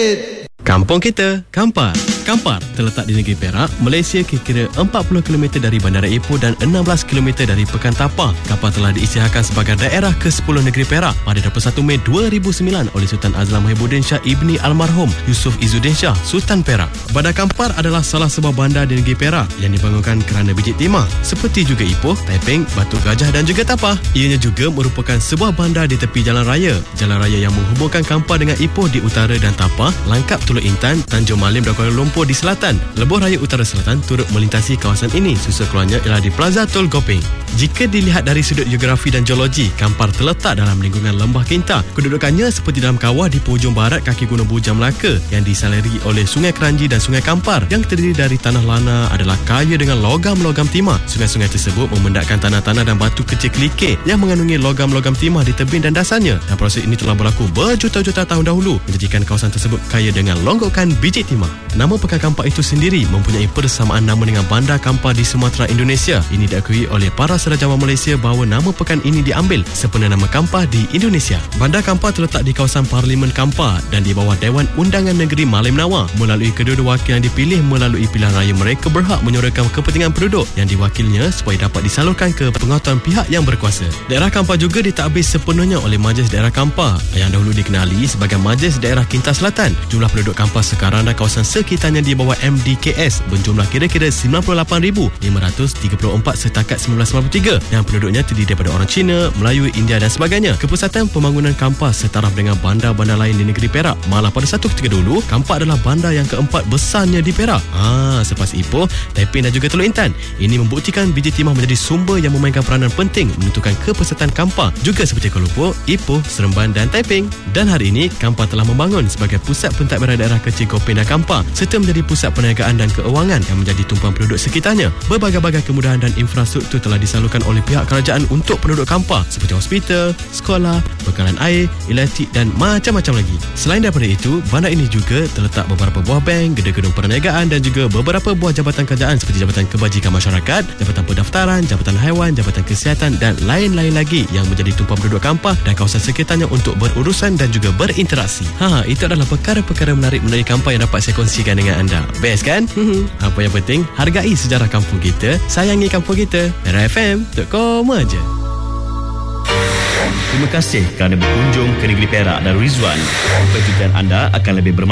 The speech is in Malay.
sikit. Kampung kita, Kampar. Kampar terletak di negeri Perak, Malaysia, kira-kira 40 km dari Bandara Ipoh dan 16 km dari Pekan Tapah. Kampar telah diisytiharkan sebagai daerah ke-10 negeri Perak pada 21 Mei 2009 oleh Sultan Azlan Muhibbuddin Shah Ibni Almarhum Yusof Izzuddin Shah, Sultan Perak. Bandar Kampar adalah salah sebuah bandar di negeri Perak yang dibangunkan kerana biji timah, seperti juga Ipoh, Taiping, Batu Gajah dan juga Tapah. Ianya juga merupakan sebuah bandar di tepi jalan raya. Jalan raya yang menghubungkan Kampar dengan Ipoh di utara dan Tapah, Langkap Teluk Intan, Tanjung Malim dan Kuala Lumpur di selatan. Lebuh Raya Utara Selatan turut melintasi kawasan ini. Susur keluarnya ialah di Plaza Tol Gopeng. Jika dilihat dari sudut geografi dan geologi, Kampar terletak dalam lingkungan Lembah Kinta. Kedudukannya seperti dalam kawah di hujung barat kaki Gunung Bujang Melaka yang disaliri oleh Sungai Keranji dan Sungai Kampar yang terdiri dari tanah lana adalah kaya dengan logam-logam timah. Sungai-sungai tersebut memendakkan tanah-tanah dan batu kecil kelikir yang mengandungi logam-logam timah di tebing dan dasarnya. Dan proses ini telah berlaku berjuta-juta tahun dahulu menjadikan kawasan tersebut kaya dengan longgokan biji timah. Nama Pekan Kampar itu sendiri mempunyai persamaan nama dengan Bandar Kampar di Sumatera, Indonesia. Ini diakui oleh para serajawan Malaysia bahawa nama pekan ini diambil sempena nama Kampar di Indonesia. Bandar Kampar terletak di kawasan Parlimen Kampar dan di bawah Dewan Undangan Negeri Malim Nawar. Melalui kedua-dua wakil yang dipilih melalui pilihan raya, mereka berhak menyuarakan kepentingan penduduk yang diwakilnya supaya dapat disalurkan ke pengetahuan pihak yang berkuasa. Daerah Kampar juga ditadbir sepenuhnya oleh Majlis Daerah Kampar yang dahulu dikenali sebagai Majlis Daerah Kinta Selatan. Jumlah penduduk Kampar sekarang dan kawasan sekitarnya di bawah MDKS berjumlah kira-kira 98,534 setakat 1993 yang penduduknya terdiri daripada orang Cina, Melayu, India dan sebagainya. Kepusatan pembangunan Kampar setaraf dengan bandar-bandar lain di negeri Perak. Malah pada satu ketika dulu, Kampar adalah bandar yang keempat besarnya di Perak. Selepas Ipoh, Taiping dan juga Teluk Intan. Ini membuktikan biji timah menjadi sumber yang memainkan peranan penting menentukan kepusatan Kampar, juga seperti Kuala Lumpur, Ipoh, Seremban dan Taiping. Dan hari ini, Kampar telah membangun sebagai pusat pentadbiran daerah kecil Gopeng dan Kampar serta menjadi pusat perniagaan dan keuangan yang menjadi tumpuan penduduk sekitarnya. Berbagai-bagai kemudahan dan infrastruktur telah disalurkan oleh pihak kerajaan untuk penduduk Kampar seperti hospital, sekolah, bekalan air, elektrik dan macam-macam lagi. Selain daripada itu, bandar ini juga terletak beberapa buah bank, gedung-gedung perniagaan dan juga beberapa buah jabatan kerajaan seperti Jabatan Kebajikan Masyarakat, Jabatan Pendaftaran, Jabatan Haiwan, Jabatan Kesihatan dan lain-lain lagi yang menjadi tumpuan penduduk Kampar dan kawasan sekitarnya untuk berurusan dan juga berinteraksi. Itu adalah perkara-perkara menarik mengenai Kampar yang dapat saya kongsikan dengan anda. Best kan? Apa yang penting, hargai sejarah kampung kita, sayangi kampung kita. RFM.com aja. Terima kasih kerana berkunjung ke negeri Perak dan Rizwan. Perjalanan anda akan lebih bermakna